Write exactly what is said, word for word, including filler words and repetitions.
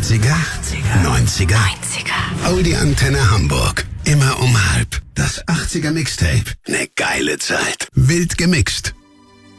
achtziger, neunziger, Audi Antenne Hamburg. Immer um halb. Das achtziger Mixtape. Ne geile Zeit. Wild gemixt.